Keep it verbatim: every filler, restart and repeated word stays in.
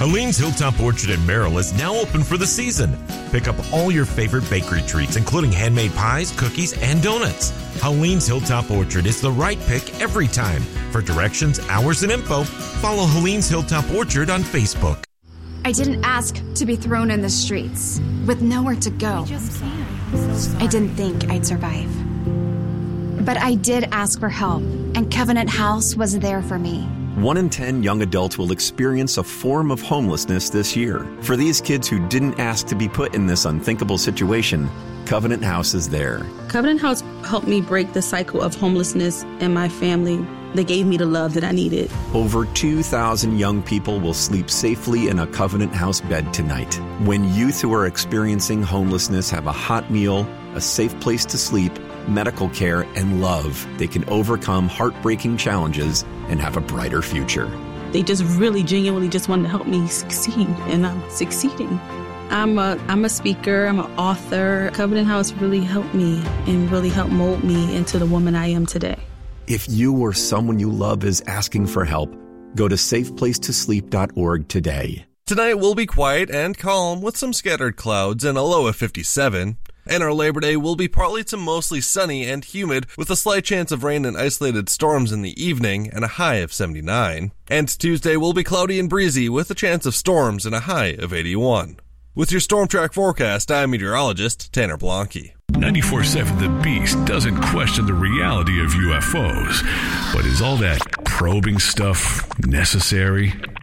Helene's Hilltop Orchard in Merrill is now open for the season. Pick up all your favorite bakery treats, including handmade pies, cookies, and donuts. Helene's Hilltop Orchard is the right pick every time. For directions, hours, and info, follow Helene's Hilltop Orchard on Facebook. I didn't ask to be thrown in the streets with nowhere to go. I didn't think I'd survive. But I did ask for help, and Covenant House was there for me. One in ten young adults will experience a form of homelessness this year. For these kids who didn't ask to be put in this unthinkable situation, Covenant House is there. Covenant House helped me break the cycle of homelessness in my family. They gave me the love that I needed. Over two thousand young people will sleep safely in a Covenant House bed tonight. When youth who are experiencing homelessness have a hot meal, a safe place to sleep, medical care, and love, they can overcome heartbreaking challenges and have a brighter future. They just really genuinely just wanted to help me succeed, and I'm succeeding. I'm a, I'm a speaker, I'm an author. Covenant House really helped me and really helped mold me into the woman I am today. If you or someone you love is asking for help, go to safe place to sleep dot org today. Tonight will be quiet and calm with some scattered clouds and a low of fifty-seven. And our Labor Day will be partly to mostly sunny and humid with a slight chance of rain and isolated storms in the evening and a high of seventy-nine. And Tuesday will be cloudy and breezy with a chance of storms and a high of eighty-one. With your Storm Track forecast, I'm meteorologist Tanner Blanke. ninety-four point seven The Beast doesn't question the reality of U F Os, but is all that probing stuff necessary?